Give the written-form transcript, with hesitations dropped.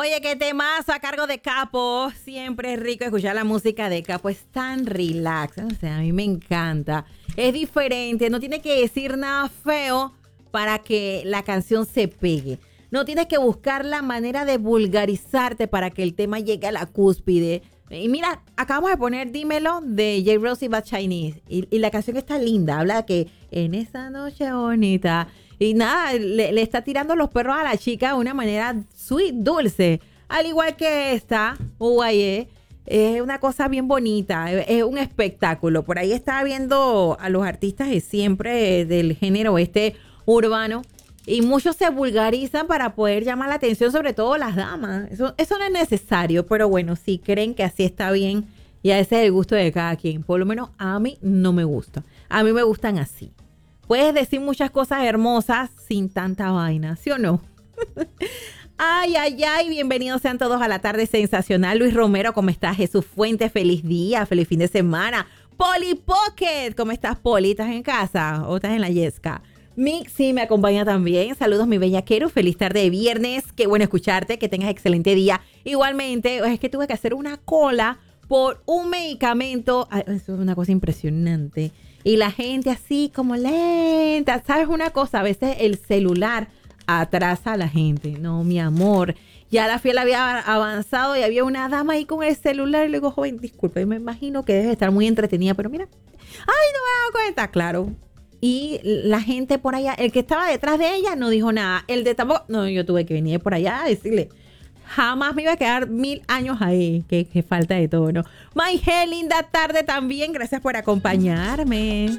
Oye, qué temazo a cargo de Capo. Siempre es rico escuchar la música de Capo. Es tan relax. O sea, a mí me encanta. Es diferente. No tiene que decir nada feo para que la canción se pegue. No tienes que buscar la manera de vulgarizarte para que el tema llegue a la cúspide. Y mira, acabamos de poner Dímelo de J. Rose y Bad Chinese. Y la canción está linda. Habla de que en esa noche bonita. Y nada, le está tirando los perros a la chica de una manera sweet, dulce. Al igual que esta, UAE, es una cosa bien bonita. Es un espectáculo. Por ahí estaba viendo a los artistas de siempre del género urbano. Y muchos se vulgarizan para poder llamar la atención, sobre todo las damas. Eso no es necesario, pero bueno, si creen que así está bien, ya ese es el gusto de cada quien. Por lo menos a mí no me gusta. A mí me gustan así. Puedes decir muchas cosas hermosas sin tanta vaina, ¿sí o no? Ay, ay, ay, bienvenidos sean todos a la tarde sensacional. Luis Romero, ¿cómo estás? Jesús Fuentes, feliz día, feliz fin de semana. Polly Pocket, ¿cómo estás, Polly? ¿Estás en casa o estás en la yesca? Mixi me acompaña también. Saludos, mi bellaquero. Feliz tarde de viernes. Qué bueno escucharte. Que tengas excelente día. Igualmente, es que tuve que hacer una cola por un medicamento. Ay, eso es una cosa impresionante. Y la gente así como lenta. ¿Sabes una cosa? A veces el celular atrasa a la gente. No, mi amor. Ya la fiela había avanzado y había una dama ahí con el celular. Y le digo, joven, disculpe, me imagino que debe estar muy entretenida. Pero mira, ay, no me he dado cuenta. Claro. Y la gente por allá, el que estaba detrás de ella no dijo nada. El de tampoco, no, yo tuve que venir por allá a decirle, jamás me iba a quedar 1000 años ahí. Que falta de todo, ¿no? Maije, linda tarde también. Gracias por acompañarme.